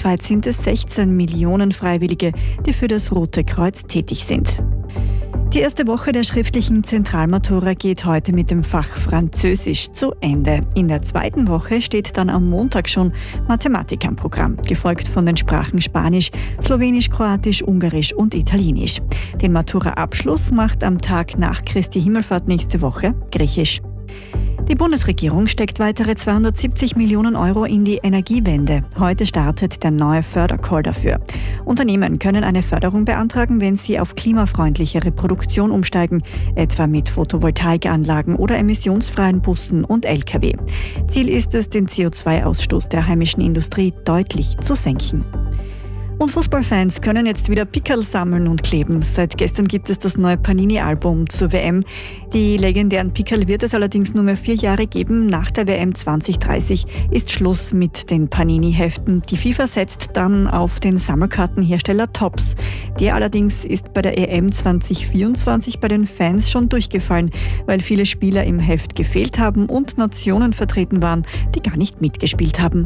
Weltweit sind es 16 Millionen Freiwillige, die für das Rote Kreuz tätig sind. Die erste Woche der schriftlichen Zentralmatura geht heute mit dem Fach Französisch zu Ende. In der zweiten Woche steht dann am Montag schon Mathematik am Programm, gefolgt von den Sprachen Spanisch, Slowenisch, Kroatisch, Ungarisch und Italienisch. Den Matura-Abschluss macht am Tag nach Christi Himmelfahrt nächste Woche Griechisch. Die Bundesregierung steckt weitere 270 Millionen Euro in die Energiewende. Heute startet der neue Fördercall dafür. Unternehmen können eine Förderung beantragen, wenn sie auf klimafreundlichere Produktion umsteigen, etwa mit Photovoltaikanlagen oder emissionsfreien Bussen und Lkw. Ziel ist es, den CO2-Ausstoß der heimischen Industrie deutlich zu senken. Und Fußballfans können jetzt wieder Pickerl sammeln und kleben. Seit gestern gibt es das neue Panini-Album zur WM. Die legendären Pickerl wird es allerdings nur mehr 4 Jahre geben. Nach der WM 2030 ist Schluss mit den Panini-Heften. Die FIFA setzt dann auf den Sammelkartenhersteller Topps. Der allerdings ist bei der EM 2024 bei den Fans schon durchgefallen, weil viele Spieler im Heft gefehlt haben und Nationen vertreten waren, die gar nicht mitgespielt haben.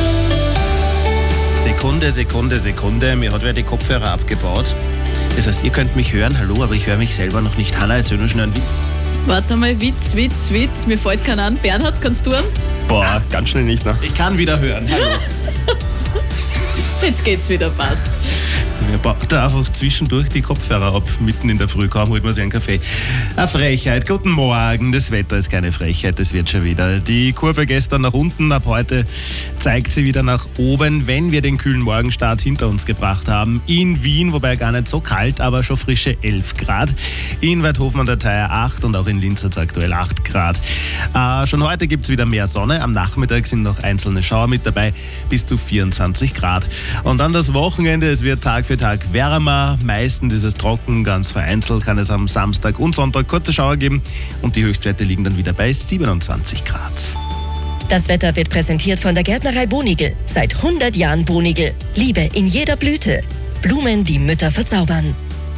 Sekunde. Mir hat wer die Kopfhörer abgebaut. Das heißt, ihr könnt mich hören, hallo, aber ich höre mich selber noch nicht. Hanna, erzähl nur schnell einen Witz. Warte mal, Witz. Mir fällt keiner an. Bernhard, kannst du an? Boah, ganz schnell nicht, ne? Ich kann wieder hören, hallo. Jetzt geht's wieder, passt. Mir baut da einfach zwischendurch die Kopfhörer ab, mitten in der Früh, kaum holt man sich einen Kaffee. Eine Frechheit, guten Morgen, das Wetter ist keine Frechheit, das wird schon wieder. Die Kurve gestern nach unten, ab heute zeigt sie wieder nach oben, wenn wir den kühlen Morgenstart hinter uns gebracht haben. In Wien, wobei gar nicht so kalt, aber schon frische 11 Grad. In Weidhofen an der Theier 8 und auch in Linz hat es aktuell 8 Grad. Schon heute gibt es wieder mehr Sonne, am Nachmittag sind noch einzelne Schauer mit dabei, bis zu 24 Grad. Und dann das Wochenende, es wird Tag für Tag wärmer, meistens ist es trocken, ganz vereinzelt kann es am Samstag und Sonntag kurze Schauer geben und die Höchstwerte liegen dann wieder bei 27 Grad. Das Wetter wird präsentiert von der Gärtnerei Bonigl. Seit 100 Jahren Bonigl. Liebe in jeder Blüte. Blumen, die Mütter verzaubern.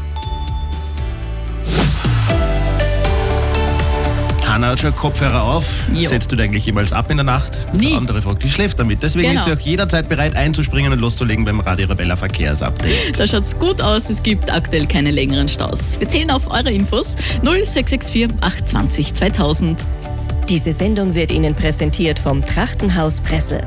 Hanna hat schon Kopfhörer auf. Jo. Setzt du dir eigentlich jemals ab in der Nacht? Nie. Die andere fragt, die schläft damit. Deswegen Genau. ist sie auch jederzeit bereit einzuspringen und loszulegen beim Radio Arabella Verkehrsupdate. Da schaut's gut aus, es gibt aktuell keine längeren Staus. Wir zählen auf eure Infos 0664 820 2000. Diese Sendung wird Ihnen präsentiert vom Trachtenhaus Pressel.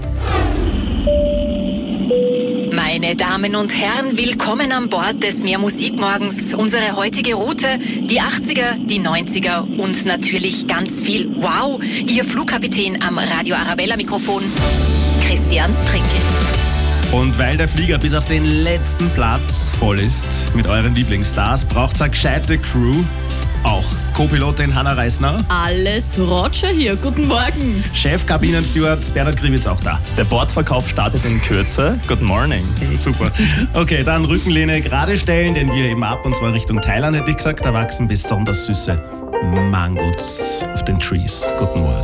Meine Damen und Herren, willkommen an Bord des Mehr Musikmorgens. Unsere heutige Route, die 80er, die 90er und natürlich ganz viel Wow. Ihr Flugkapitän am Radio Arabella Mikrofon, Christian Trinkel. Und weil der Flieger bis auf den letzten Platz voll ist mit euren Lieblingsstars, braucht's eine gescheite Crew. Auch Co-Pilotin Hanna Reisner, Alles Roger hier, guten Morgen. Chef-Kabinensteward Bernhard Kriwitz auch da. Der Bordverkauf startet in Kürze. Good morning. Super. Okay, dann Rückenlehne gerade stellen, denn wir heben ab und zwar Richtung Thailand, hätte ich gesagt. Da wachsen besonders süße Mangos auf den Trees. Guten Morgen.